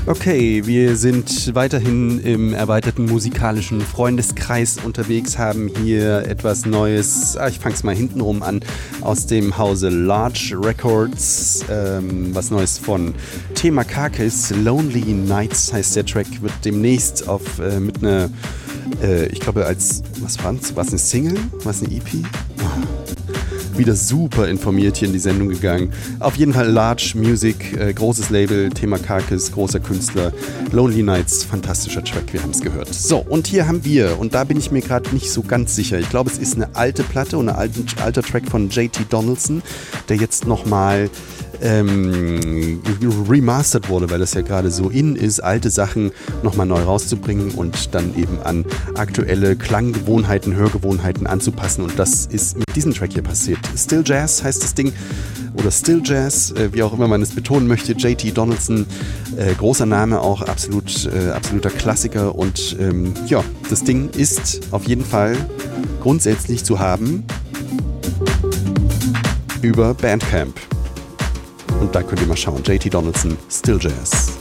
Okay, wir sind weiterhin im erweiterten musikalischen Freundeskreis unterwegs, haben hier etwas Neues, ich fange es mal hintenrum an, aus dem Hause Large Records, was Neues von Temakakis, Lonely Nights heißt der Track, wird demnächst mit einer, ich glaube was war es eine Single, was eine EP? Wieder super informiert hier in die Sendung gegangen. Auf jeden Fall Large Music, großes Label, Temakakis, großer Künstler, Lonely Nights, fantastischer Track, wir haben es gehört. So, und hier haben wir, und da bin ich mir gerade nicht so ganz sicher, ich glaube, es ist eine alte Platte und ein alter Track von JT Donaldson, der jetzt nochmal remastert wurde, weil das ja gerade so in ist, alte Sachen nochmal neu rauszubringen und dann eben an aktuelle Klanggewohnheiten, Hörgewohnheiten anzupassen, und das ist mit diesem Track hier passiert. Still Jazz heißt das Ding, oder Still Jazz, wie auch immer man es betonen möchte. JT Donaldson, großer Name, auch absoluter Klassiker, und ja, das Ding ist auf jeden Fall grundsätzlich zu haben über Bandcamp. Und da könnt ihr mal schauen. JT Donaldson, Still Jazz.